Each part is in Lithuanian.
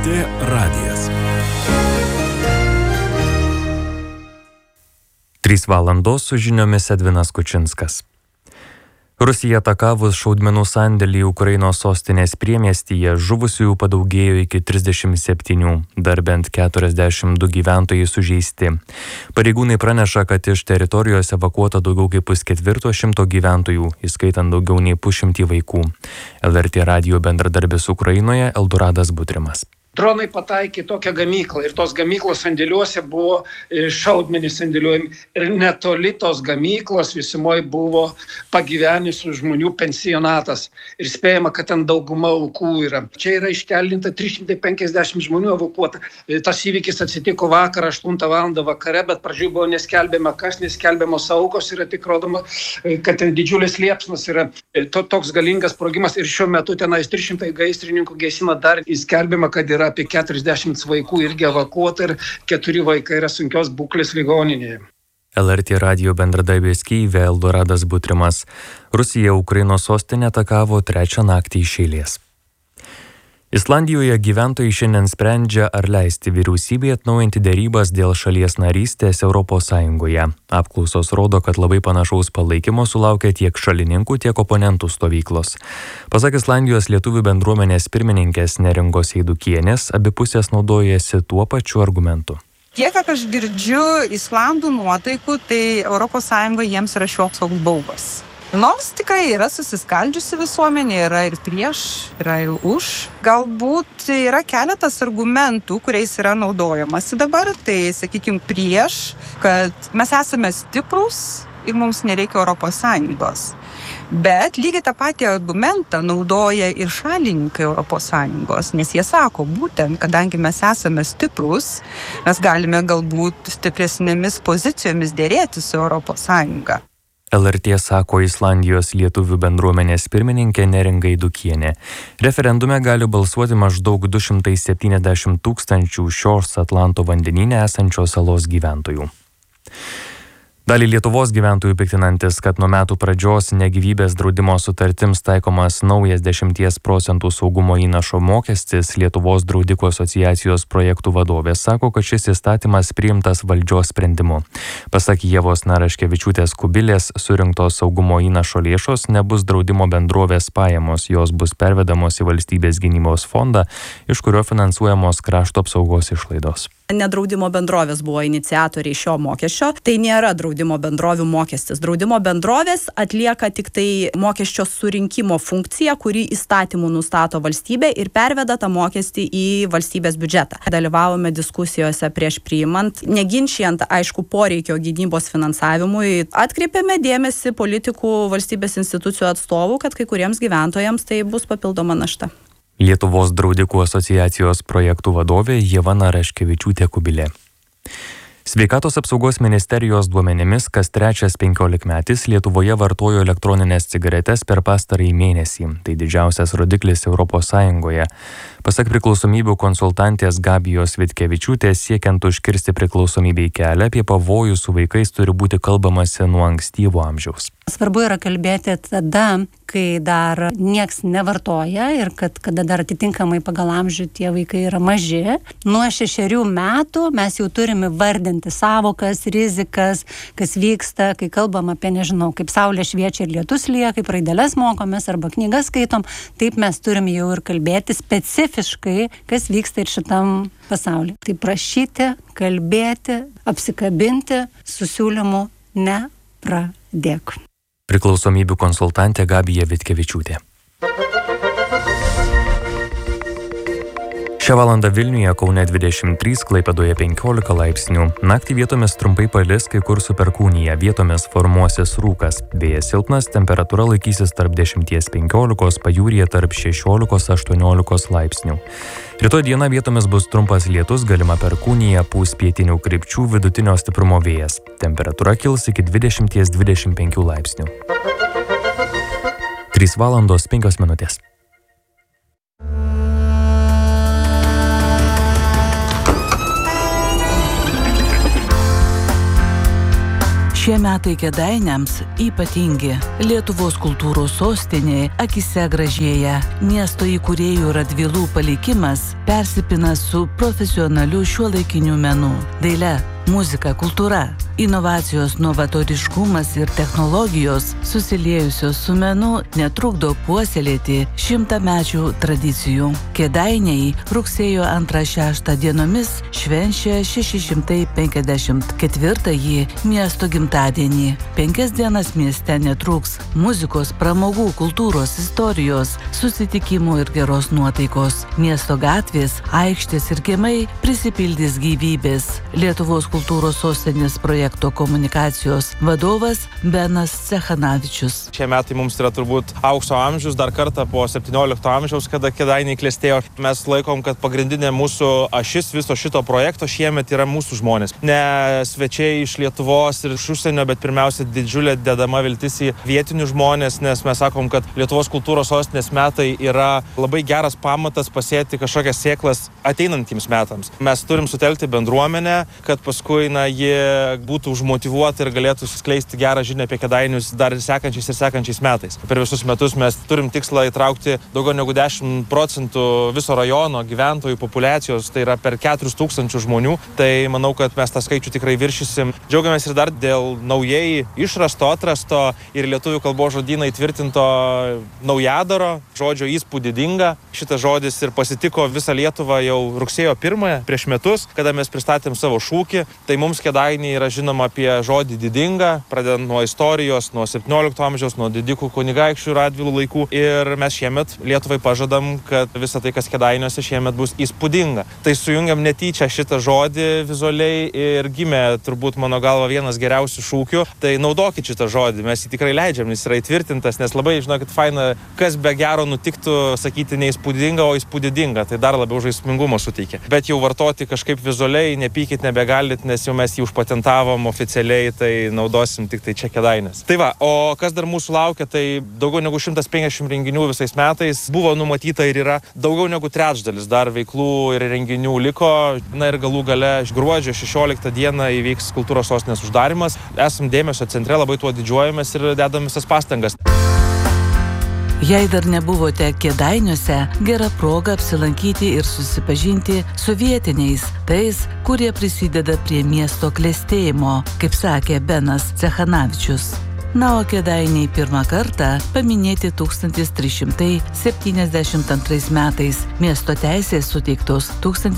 LRT radijas. 3 valandos su žiniomis Edvinas Kučinskas. Rusija atakavus šaudmenų sandėlį Ukrainos sostinės priemiestyje žuvusiųjų padaugėjo iki 37, dar bent 42 gyventojai sužeisti. Pareigūnai praneša, kad iš teritorijos evakuota daugiau kaip 250 gyventojų, įskaitant daugiau nei 100 vaikų. LRT radijo bendradarbis Ukrainoje Eldoradas Butrimas. Dronai pataikė tokią gamyklą ir tos gamyklos sandėliuose buvo šaudmenys sandėliuojami. Ir netoli tos gamyklos visumoje buvo pagyvenusių žmonių pensionatas. Ir spėjama, kad ten dauguma aukų yra. Čia yra iškeldinta 350 žmonių evakuota. Tas įvykis atsitiko vakar 8 val. Vakare, bet pradžioj buvo neskelbiama kas, neskelbiamos aukos, yra tik rodoma, kad ten didžiulis liepsnas yra toks galingas sprogimas. Ir šiuo metu tenais 300 gaisrininkų gesina dar įskelbiama, kad yra apie 40 vaikų irgi evakuota ir 4 vaikai yra sunkios būklės ligoninėje. LRT radijo bendradarbis Kyjive Eldoradas Butrimas. Rusija Ukrainos sostinę atakavo 3 naktį iš eilės. Islandijoje gyventojai šiandien sprendžia, ar leisti vyriausybei atnaujinti derybas dėl šalies narystės Europos Sąjungoje. Apklausos rodo, kad labai panašaus palaikymo sulaukia tiek šalininkų, tiek oponentų stovyklos. Pasak Islandijos lietuvių bendruomenės pirmininkės Neringos Eidukienės, abi pusės naudojasi tuo pačiu argumentu. Kiek aš girdžiu islandų nuotaikų, tai Europos Sąjunga jiems yra šioks toks baubas. Nors tikrai yra susiskaldžiusi visuomenė, yra ir prieš, yra ir už. Galbūt yra keletas argumentų, kuriais yra naudojamasi dabar. Tai, sakykime, prieš, kad mes esame stiprus ir mums nereikia Europos Sąjungos. Bet lygiai tą patį argumentą naudoja ir šalininkai Europos Sąjungos, nes jie sako, būtent, kadangi mes esame stiprus, mes galime galbūt stipresnėmis pozicijomis dėrėti su Europos Sąjunga. LRT sako Islandijos lietuvių bendruomenės pirmininkė Neringa Eidukienė. Referendume gali balsuoti maždaug 270 000 šios Atlanto vandenyne esančios salos gyventojų. Dalį Lietuvos gyventojų piktinantis, kad nuo metų pradžios negyvybės draudimo sutartims taikomas naujas 10% saugumo įnašo mokestis, Lietuvos draudikų asociacijos projektų vadovė sako, kad šis įstatymas priimtas valdžios sprendimu. Pasak Ievos Naraškevičiūtės Kubilės, surinktos saugumo įnašo lėšos nebus draudimo bendrovės pajamos, jos bus pervedamos į valstybės gynybos fondą, iš kurio finansuojamos krašto apsaugos išlaidos. Nedraudimo bendrovės buvo iniciatoriai šio mokesčio. Tai nėra draudimo bendrovių mokestis. Draudimo bendrovės atlieka tik tai mokesčio surinkimo funkciją, kuri įstatymų nustato valstybė ir perveda tą mokestį į valstybės biudžetą. Dalyvavome diskusijose prieš priimant, neginčijant, aišku, poreikio gynybos finansavimui. Atkreipėme dėmesį politikų, valstybės institucijų atstovų, kad kai kuriems gyventojams tai bus papildoma našta. Lietuvos draudikų asociacijos projektų vadovė Ieva Naraškevičiūtė Kubilė. Sveikatos apsaugos ministerijos duomenimis, kas 3 15-metis Lietuvoje vartojo elektroninės cigaretes per pastarąjį mėnesį. Tai didžiausias rodiklis Europos Sąjungoje. Pasak priklausomybių konsultantės Gabijos Vitkevičiūtės, siekiant užkirsti priklausomybei kelią, apie pavojų su vaikais turi būti kalbamasi nuo ankstyvo amžiaus. Svarbu yra kalbėti tada, kai dar nieks nevartoja ir kada dar atitinkamai pagal amžių tie vaikai yra maži. Nuo 6 metų mes jau turime vardinti savokas, rizikas, kas vyksta, kai kalbam apie, nežinau, kaip saulė šviečia ir lietus lyja, kaip raideles mokomės arba knygas skaitom, taip mes turim jau ir kalbėti specifiškai, kas vyksta ir šitam pasaulyje. Tai prašyti, kalbėti, apsikabinti su siūlymu nepradėk. Priklausomybių konsultantė Gabija Vitkevičiūtė. Šią valandą Vilniuje, Kaune 23, Klaipėdoje 15 laipsnių. Naktį vietomis trumpai palis, kai kur su perkūnija, vietomis formuosis rūkas. Vėjas silpnas, temperatūra laikysis tarp 10-15, pajūryje tarp 16-18 laipsnių. Rytoj dieną vietomis bus trumpas lietus, galima perkūnija, pūs pietinių krypčių, vidutinio stiprumo vėjas. Temperatūra kils iki 20-25 laipsnių. 3 valandos 5 minutės. Šie metai Kėdainiams ypatingi. Lietuvos kultūros sostinė akise gražėja. Miesto įkūrėjų Radvilų palikimas persipina su profesionaliu šiuolaikiniu menu, daile, muzika, kultūra. Inovacijos, novatoriškumas ir technologijos susiliejusios su menu netrukdo puoselėti 100-mečių tradicijų. Kėdainiai rugsėjo 2-6 dienomis švenčia 654-ąjį miesto gimtadienį. 5 dienas mieste netruks muzikos, pramogų, kultūros, istorijos, susitikimų ir geros nuotaikos. Miesto gatvės, aikštės ir kiemai prisipildys gyvybės. Lietuvos kultūros sostinės projekto komunikacijos vadovas Benas Cechanavičius. Šie metai mums yra turbūt aukso amžius, dar kartą po 17 amžiaus, kada Kėdainiai klestėjo. Mes laikom, kad pagrindinė mūsų ašis viso šito projekto šiemet yra mūsų žmonės. Ne svečiai iš Lietuvos ir iš užsienio, bet pirmiausia didžiulė dedama viltis į vietinius žmonės, nes mes sakom, kad Lietuvos kultūros sostinės metai yra labai geras pamatas pasėti kažkokias sėklas ateinantiems metams. Mes turim sutelkti bendruomenę, kad paskui jie būtų užmotyvuoti ir galėtų skleisti gerą žinią apie Kėdainius dar sekančiais metais. Per visus metus mes turim tikslą įtraukti daugiau negu 10% viso rajono gyventojų populiacijos, tai yra per 4000 žmonių. Tai manau, kad mes tą skaičių tikrai viršysim. Džiaugiamės ir dar dėl naujai išrasto, atrasto ir lietuvių kalbos žodyną įtvirtinto naujadaro, žodžio įspūdinga. Šitas žodis ir pasitiko visą Lietuvą jau rugsėjo 1 prieš metus, kada mes pristatėm savo šūkį. Tai mums Kėdainiai yra žinoma apie žodį didinga, pradedant nuo istorijos, nuo 17 amžiaus, nuo didikų kunigaikščių Radvilų laikų. Ir mes šiemet Lietuvai pažadam, kad visa tai, kas Kėdainiuose šiemet bus įspūdinga. Tai sujungiam netyčia šitą žodį vizualiai ir gimė turbūt mano galva vienas geriausių šūkių. Tai naudokit šitą žodį, mes jį tikrai leidžiam, jis yra įtvirtintas, nes labai, žinokit, faina, kas be gero nutiktų sakyti ne įspūdinga, o įspūdinga. Tai dar labiau žaismingumo suteikia. Bet jau vartoti kažkaip vizualiai, nepykit, nebegalit, nes jau mes jį užpatentavom oficialiai, tai naudosim tik tai čia Kėdainiuose. Tai va, o kas dar mūsų laukia, tai daugiau negu 150 renginių visais metais buvo numatyta ir yra daugiau negu trečdalis dar veiklų ir renginių liko. Na ir galų gale gruodžio 16 dieną įvyks kultūros sostinės uždarimas. Esam dėmesio centre, labai tuo didžiuojamės ir dedam visas pastangas. Jei dar nebuvote Kėdainiuose, gera proga apsilankyti ir susipažinti su vietiniais, tais, kurie prisideda prie miesto klestėjimo, kaip sakė Benas Cechanavičius. Na, o Kėdainiai pirmą kartą paminėti 1372 metais, miesto teisės suteiktos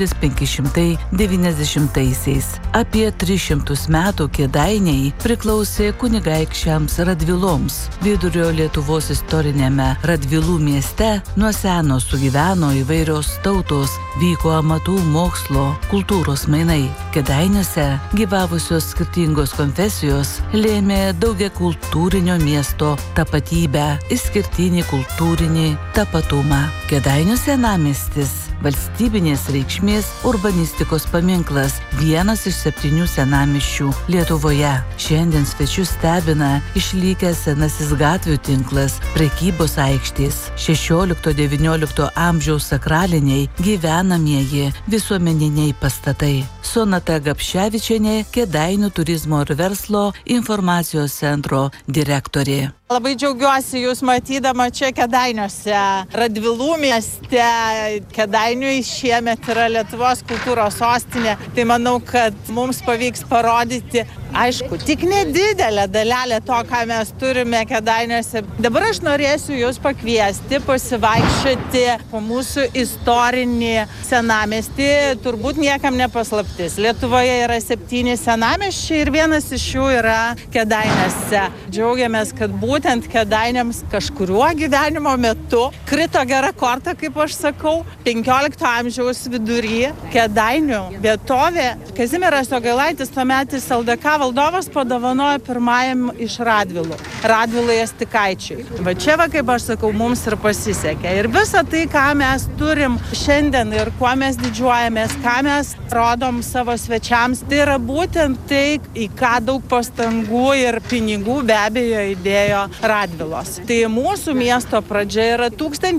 1590-aisiais. Apie 300 metų Kėdainiai priklausė kunigaikščiams Radviloms. Vidurio Lietuvos istorinėme Radvilų mieste nuo seno sugyveno įvairios tautos, vyko amatų, mokslo, kultūros mainai. Kėdainiuose gyvavusios skirtingos konfesijos lėmė daugiakultūrinio miesto tapatybę, išskirtinį kultūrinį tapatumą. Kėdainių senamiestis valstybinės reikšmės urbanistikos paminklas, vienas iš 7 senamiesčių Lietuvoje. Šiandien svečius stebina išlikęs senasis gatvių tinklas, prekybos aikštės, 16-19 amžiaus sakraliniai gyvenamieji visuomeniniai pastatai. Sonata Gapševičienė, Kėdainių turizmo ir verslo informacijos centro direktorė. Labai džiaugiuosi jūs matydama čia Kėdainiuose, Radvilų mieste. Kėdainiui šiemet yra Lietuvos kultūros sostinė. Tai manau, kad mums pavyks parodyti, aišku, tik nedidelę dalelę to, ką mes turime Kėdainiuose. Dabar aš norėsiu jūs pakviesti, pasivaikščioti po mūsų istorinį senamiestį. Turbūt niekam nepaslaptis. Lietuvoje yra 7 senamiesčiai ir vienas iš jų yra Kėdainiuose. Džiaugiamės, kad būtent Kėdainiams kažkuriuo gyvenimo metu krito gera korta, kaip aš sakau, 15 amžiaus vidury Kėdainių vietovė. Kazimieras Jogailaitis, tuometis LDK valdovas, padovanojo pirmajam iš Radvilų, Radvilai Astikaičiui. Va čia, kaip aš sakau, mums ir pasisekė. Ir visa tai, ką mes turim šiandien ir kuo mes didžiuojamės, ką mes rodom savo svečiams, tai yra būtent tai, į ką daug pastangų ir pinigų be abejo įdėjo Radvilos. Tai mūsų miesto pradžia yra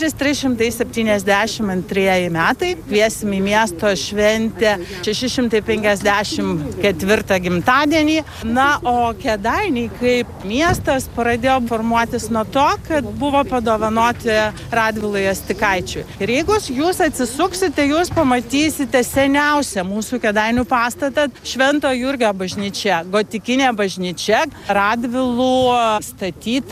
1372 metai. Kviesim į miesto šventę 654 gimtadienį. Na, o Kėdainiai kaip miestas pradėjo formuotis nuo to, kad buvo padovanoti Radvilai Astikaičiui. Ir jeigu jūs atsisuksite, jūs pamatysite seniausią mūsų Kėdainių pastatą Švento Jurgio bažnyčia, gotikinė bažnyčia, Radvilų statyta